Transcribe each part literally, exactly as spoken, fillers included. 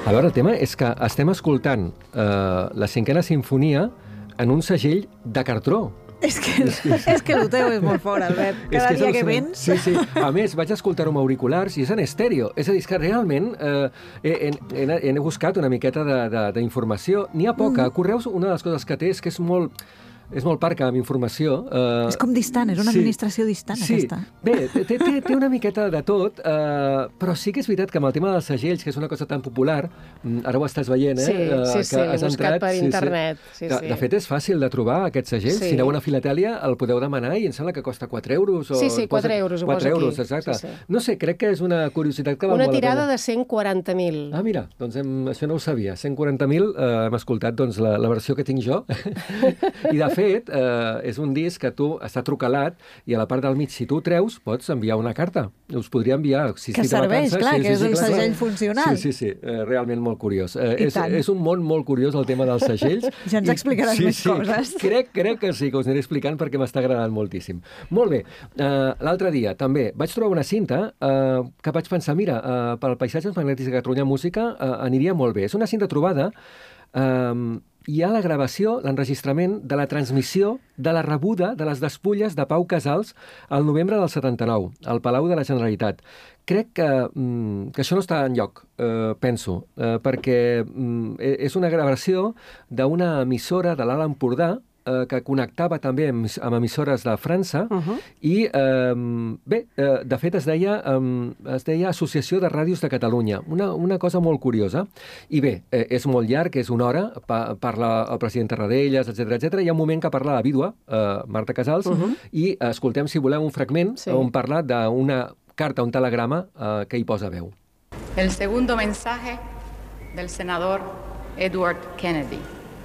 A veure, el tema és que estem escoltant eh, la cinquena sinfonia en un segell de cartró. És que, és que el teu és molt fort, Albert. Cada és que dia és que vens... Sí, sí. A més, vaig escoltar-ho amb auriculars i és en estèreo. És a dir, que realment eh, he, he, he buscat una miqueta d'informació. N'hi ha poca. Mm. Correus, una de les coses que té és que és molt... És molt parca amb informació. Uh, és com distant, és una sí, administració distant, sí. aquesta. Bé, té, té, té una miqueta de tot, uh, però sí que és veritat que amb el tema dels segells, que és una cosa tan popular, ara ho estàs veient, eh? Sí, uh, sí, sí, que has buscat entrat, per sí, internet. Sí, de, sí. de fet, és fàcil de trobar aquests segells. Sí. Si aneu a una filatèlia, el podeu demanar i em sembla que costa quatre euros. O sí, sí, quatre euros, ho posa aquí. euros, exacte. Sí, sí. No sé, crec que és una curiositat que val una molt la pena. tirada de cent quaranta mil. Ah, mira, doncs hem, això no ho sabia. cent quaranta mil, eh, hem escoltat doncs, la, la versió que tinc jo. I, de fet, eh, és un disc que tu està trucalat i a la part del mig, si tu ho treus, pots enviar una carta. Us podria enviar. Si que serveix, clar, sí, que sí, és sí, un clar, segell clar. funcional. Sí, sí, sí, eh, realment molt curiós. Eh, és, tant. és un món molt curiós el tema dels segells. Ja ens explicaràs sí, més sí, coses. Crec, crec que sí, que us aniré explicant perquè m'està agradant moltíssim. Molt bé, eh, l'altre dia també vaig trobar una cinta eh, que vaig pensar, mira, eh, pel Paisatges Magnètics de Catalunya Música eh, aniria molt bé. És una cinta trobada eh, hi ha la gravació, l'enregistrament de la transmissió de la rebuda de les despulles de Pau Casals al novembre del setanta-nou, al Palau de la Generalitat. Crec que, mm, que això no està enlloc, eh, penso, eh, perquè mm, és una gravació d'una emissora de l'Alt Empordà eh, que connectava també amb, amb emissores de França uh-huh. i, eh, bé, eh, de fet es deia, eh, es deia Associació de Ràdios de Catalunya, una, una cosa molt curiosa. I bé, eh, és molt llarg, és una hora, pa, parla el president Tarradellas, etcètera, etcètera. Hi ha un moment que parla la vídua, eh, Marta Casals, uh-huh. i escoltem, si voleu, un fragment sí. on parla d'una carta, un telegrama eh, que hi posa veu. El segundo mensaje del senador Edward Kennedy.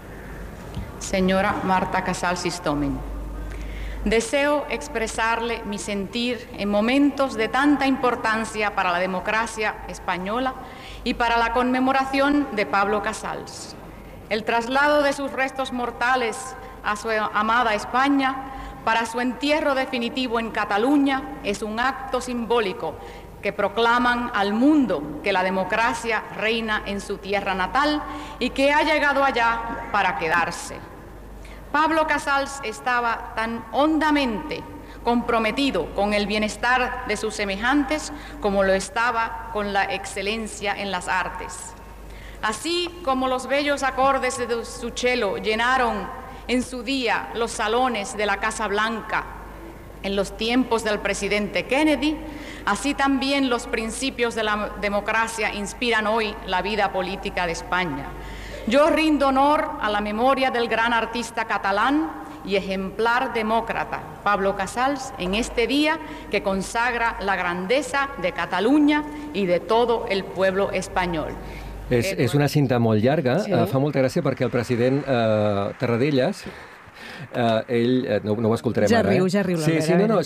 Señora Marta Casals Istomin, deseo expresarle mi sentir en momentos de tanta importancia para la democracia española y para la conmemoración de Pablo Casals. El traslado de sus restos mortales a su amada España para su entierro definitivo en Cataluña es un acto simbólico que proclaman al mundo que la democracia reina en su tierra natal y que ha llegado allá para quedarse. Pablo Casals estaba tan hondamente comprometido con el bienestar de sus semejantes como lo estaba con la excelencia en las artes. Así como los bellos acordes de su cello llenaron en su día los salones de la Casa Blanca en los tiempos del presidente Kennedy, así también los principios de la democracia inspiran hoy la vida política de España. Yo rindo honor a la memoria del gran artista catalán y ejemplar demócrata Pablo Casals en este día que consagra la grandeza de Catalunya y de todo el pueblo español. És, és una cinta molt llarga, sí. uh, fa molta gràcia perquè el president uh, Tarradellas, uh, ell, uh, no, no ho escoltarem ja ara, riu, eh? ja riu, sí, sí, no, no,